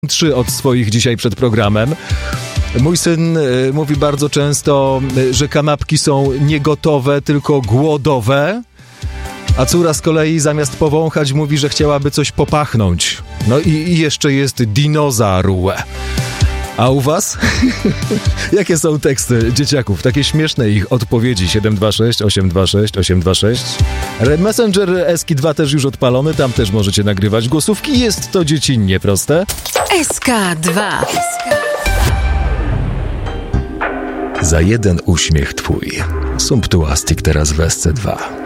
3 od swoich dzisiaj przed programem. Mój syn mówi bardzo często, że kanapki są nie gotowe, tylko głodowe, a córa z kolei zamiast powąchać mówi, że chciałaby coś popachnąć. No i jeszcze jest dinozaur. A u was? Jakie są teksty dzieciaków? Takie śmieszne ich odpowiedzi. 726 826 826. Messenger SK2 też już odpalony, tam też możecie nagrywać głosówki. Jest to dziecinnie proste. SK2. Za jeden uśmiech twój. Sumptuastik teraz w SC2.